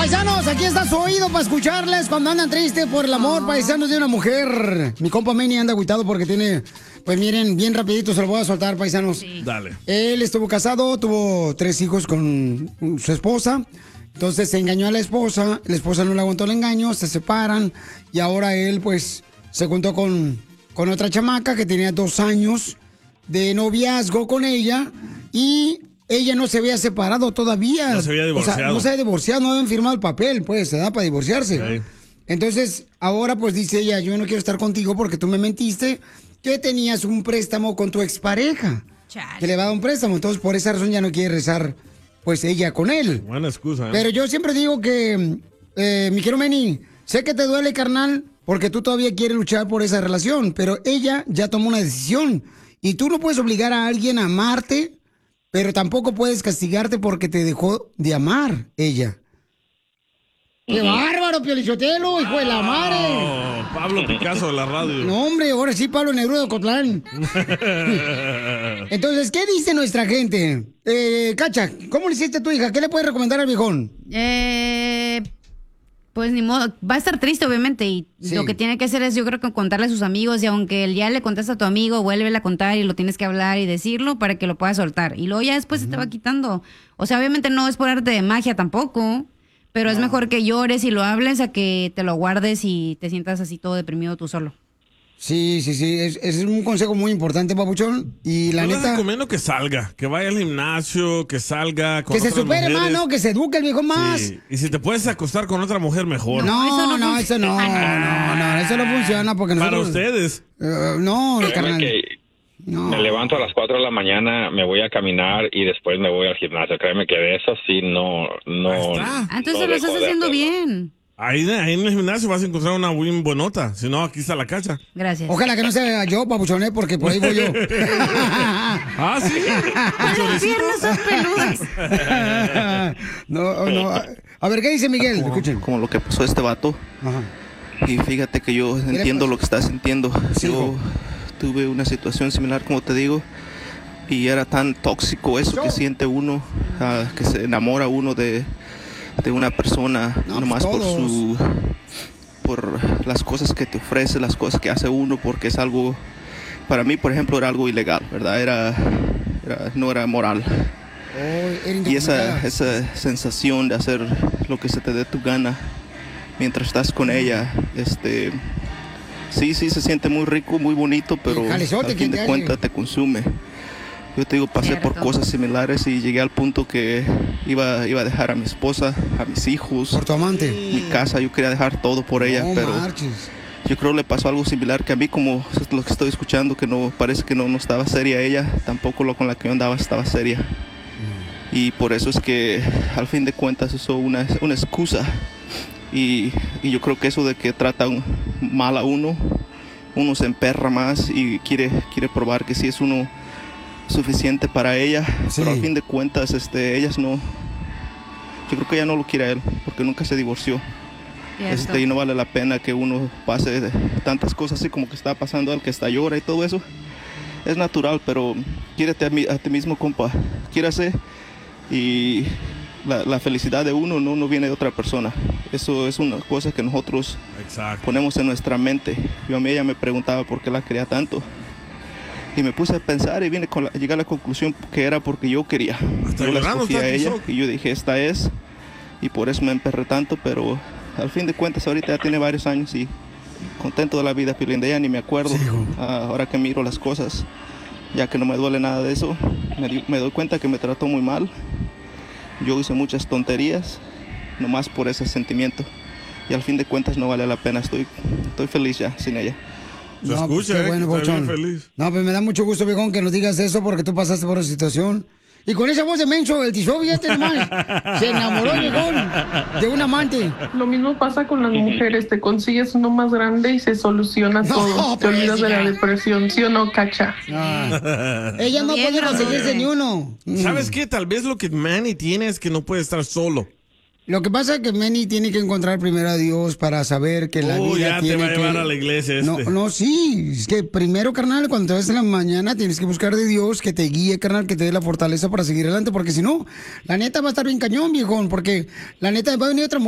Paisanos, aquí está su oído para escucharles cuando andan tristes por el amor, paisanos, de una mujer. Mi compa Manny anda agüitado porque tiene, pues miren, bien rapidito se lo voy a soltar, paisanos. Sí. Dale. Él estuvo casado, tuvo 3 hijos con su esposa. Entonces se engañó a la esposa no le aguantó el engaño, se separan y ahora él, pues, se juntó con otra chamaca que tenía 2 años de noviazgo con ella y ella no se había separado todavía. No se había divorciado. O sea, no se había divorciado, no habían firmado el papel, pues, se da para divorciarse. Sí. Entonces, ahora pues dice ella, yo no quiero estar contigo porque tú me mentiste que tenías un préstamo con tu expareja. Chale. Que le va a dar un préstamo, entonces por esa razón ya no quiere rezar, pues, ella con él. Buena excusa, ¿eh? Pero yo siempre digo que, mi querido Manny, sé que te duele, carnal, porque tú todavía quieres luchar por esa relación, pero ella ya tomó una decisión. Y tú no puedes obligar a alguien a amarte, pero tampoco puedes castigarte porque te dejó de amar ella. ¡Qué bárbaro, Piolichotelo, hijo de la madre! Oh, Pablo Picasso de la radio. No, hombre, ahora sí, Pablo Neruda de Ocotlán. Entonces, ¿qué dice nuestra gente? Cacha, ¿cómo le hiciste a tu hija? ¿Qué le puedes recomendar al viejón? Pues ni modo, va a estar triste obviamente y Sí. lo que tiene que hacer es yo creo que contarle a sus amigos y aunque él ya le contaste a tu amigo, vuélvele a contar y lo tienes que hablar y decirlo para que lo puedas soltar y luego ya después se te va quitando. O sea, obviamente no es por arte de magia tampoco, pero es mejor que llores y lo hables a que te lo guardes y te sientas así todo deprimido tú solo. Sí, es un consejo muy importante, papuchón. Y la Yo le neta, recomiendo que salga, que vaya al gimnasio, que salga con que se otras supere más, mujeres. ¿no? Que se eduque el viejo más. Sí. Y si te puedes acostar con otra mujer, mejor. No, eso no eso no funciona porque Para nosotros... ustedes. No, Créeme carnal. que No. me levanto a las 4 de la mañana, me voy a caminar y después me voy al gimnasio. Créeme que de eso sí no. Ahí está. Entonces no lo estás dejo de haciendo hacerlo. bien. Ahí en el gimnasio vas a encontrar una win buenota. Si no, aquí está la cacha. Gracias. Ojalá que no sea yo, papuchón, porque por ahí voy yo. Ah, sí. Las piernas son peludas. No. A ver, ¿qué dice Miguel? Escuchen. Como lo que pasó a este vato. Ajá. Y fíjate que yo entiendo pasó? lo que estás sintiendo. Sí, Yo hijo. tuve una situación similar, como te digo, y era tan tóxico eso que siente uno, que se enamora uno de una persona, No, nomás pues todos. por las cosas que te ofrece, las cosas que hace uno, porque es algo, para mí, por ejemplo, era algo ilegal, ¿verdad? No era moral. Y esa sensación de hacer lo que se te dé tu gana mientras estás con ella, sí, se siente muy rico, muy bonito, pero El jalezote al que fin te de hace. cuentas te consume. Yo te digo, pasé por Cierto. cosas similares y llegué al punto que iba a dejar a mi esposa, a mis hijos, Por tu amante. mi casa, yo quería dejar todo por ella, No pero marches. yo creo le pasó algo similar que a mí, como es lo que estoy escuchando, que no parece que no estaba seria ella, tampoco lo con la que yo andaba estaba seria. Y por eso es que al fin de cuentas eso una excusa. Y yo creo que eso de que tratan mal a uno se emperra más y quiere probar que sí es uno suficiente para ella. Sí. Pero al fin de cuentas ellas no, yo creo que ella no lo quiere a él porque nunca se divorció. Cierto. Y no vale la pena que uno pase de tantas cosas así como que está pasando al que está llora y todo eso. Es natural, pero quiérete a ti mismo, compa. Quiérase, y la felicidad de uno no viene de otra persona. Eso es una cosa que nosotros Exacto. ponemos en nuestra mente. Yo a mí ella me preguntaba por qué la quería tanto. Y me puse a pensar y llegué a la conclusión que era porque yo quería. Hasta Yo la llorando escogí está a tu ella shock. y yo dije, esta es. Y por eso me emperré tanto, pero al fin de cuentas ahorita ya tiene varios años y contento de la vida, Piolín. De ella ni me acuerdo. Sí, hijo. Ahora que miro las cosas, ya que no me duele nada de eso, me doy cuenta que me trató muy mal. Yo hice muchas tonterías, nomás por ese sentimiento. Y al fin de cuentas no vale la pena. Estoy feliz ya sin ella. Se escucha, pues, qué bueno, que está bien papuchón. feliz. No, pues me da mucho gusto, viejón, que nos digas eso porque tú pasaste por esa situación. Y con esa voz de menso, el tizobi, fíjate nomás, se enamoró el viejón de un amante. Lo mismo pasa con las mujeres, te consigues uno más grande y se soluciona No, todo. Te pues, olvidas de la ya. depresión, ¿sí o no, Cacha? Ella no Bien, puede Raúl. conseguirse ni uno. ¿Sabes qué? Tal vez lo que Manny tiene es que no puede estar solo. Lo que pasa es que Manny tiene que encontrar primero a Dios para saber que la vida Ya te tiene va a llevar que... a la iglesia No, sí. Es que primero, carnal, cuando te vas en la mañana tienes que buscar de Dios que te guíe, carnal, que te dé la fortaleza para seguir adelante. Porque si no, la neta va a estar bien cañón, viejón. Porque la neta va a venir otra